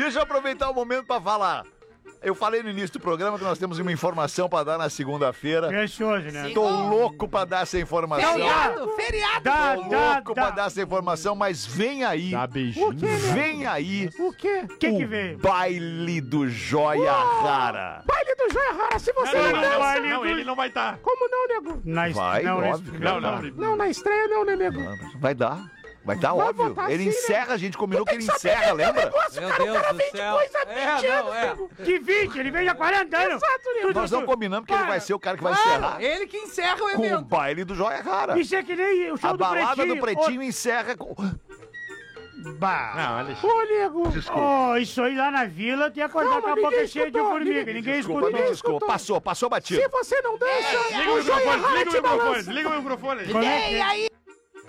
deixa eu aproveitar o momento pra falar. Eu falei no início do programa que nós temos uma informação pra dar na segunda-feira. Precioso, né? Tô louco pra dar essa informação. Feriado! Tô louco pra dar essa informação, mas vem aí. Dá beijinho. Vem aí. O quê? O que veio? Baile do Joia Rara. Baile do Joia Rara, se você Não, ele não vai estar. Como não, nego? Vai, óbvio. Não, na estreia não, né, nego? Vai dar. Vai dar, Vai óbvio. botar Ele assim, encerra, a gente combinou que ele encerra, lembra? Meu Deus do céu. Que 20? Ele veio há 40 anos. Exato, nego. Nós não combinamos que ele vai ser o cara que vai encerrar Ele que encerra o com o evento. baile do Joia Rara. Isso é que nem o show A do balada Pretinho. do Pretinho encerra com... Bah. Não, Alexandre. Ô, nego. Desculpa. Isso aí lá na vila tem que acordar com a boca cheia de formiga. Ninguém escutou. Desculpa. Passou batido. Se você não deixa, Liga o microfone. Como é que é? Vem aí!